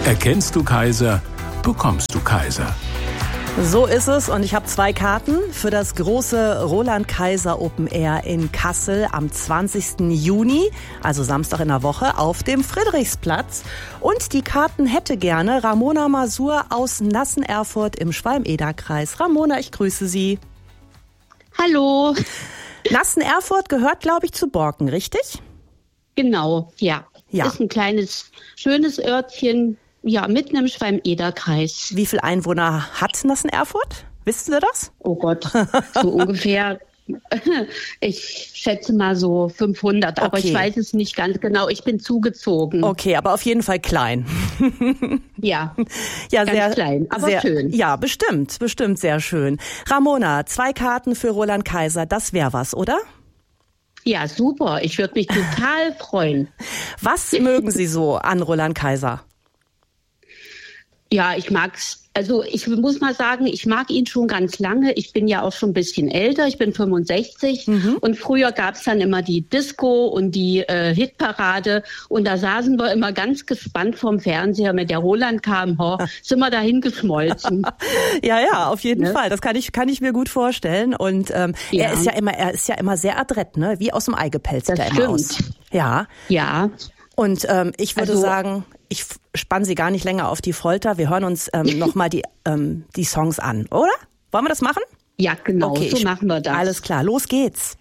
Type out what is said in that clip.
Erkennst du Kaiser, bekommst du Kaiser. So ist es und ich habe 2 Karten für das große Roland Kaiser Open Air in Kassel am 20. Juni, also Samstag in der Woche, auf dem Friedrichsplatz. Und die Karten hätte gerne Ramona Masur aus Nassen-Erfurt im Schwalm-Eder-Kreis. Ramona, ich grüße Sie. Hallo. Nassen-Erfurt gehört, glaube ich, zu Borken, richtig? Genau, ja. Ist ein kleines, schönes Örtchen. Ja, mitten im Schwalm-Eder-Kreis. Wie viele Einwohner hat Nassen-Erfurt? Wissen Sie das? Oh Gott, so ungefähr, ich schätze mal so 500, aber Okay. ich weiß es nicht ganz genau. Ich bin zugezogen. Okay, aber auf jeden Fall klein. Ja, Ja, ganz sehr klein, aber sehr, schön. Ja, bestimmt sehr schön. Ramona, 2 Karten für Roland Kaiser, das wäre was, oder? Ja, super. Ich würde mich total freuen. Was mögen Sie so an Roland Kaiser? Ja, ich mag's. Also ich muss mal sagen, ich mag ihn schon ganz lange. Ich bin ja auch schon ein bisschen älter. Ich bin 65 und früher gab's dann immer die Disco und die Hitparade und da saßen wir immer ganz gespannt vorm Fernseher, wenn der Roland kam, sind wir dahin geschmolzen. Ja, auf jeden Ne? Fall. Das kann ich mir gut vorstellen. Und Ja. er ist ja immer sehr adrett, ne? Wie aus dem Ei gepelzt Das sieht er immer stimmt. aus. Ja. Ja, Und ich würde Also- sagen, ich spanne Sie gar nicht länger auf die Folter. Wir hören uns nochmal die Songs an, oder? Wollen wir das machen? ja, genau. Okay, So machen wir das. Alles klar, los geht's.